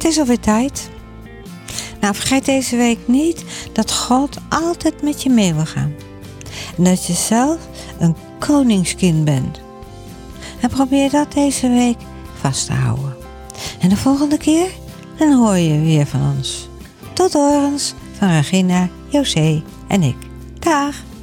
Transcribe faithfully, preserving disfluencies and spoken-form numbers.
is alweer tijd. Nou, vergeet deze week niet dat God altijd met je mee wil gaan. En dat je zelf een koningskind bent. En probeer dat deze week vast te houden. En de volgende keer, dan hoor je weer van ons. Tot horens van Regina, José en ik. Dag!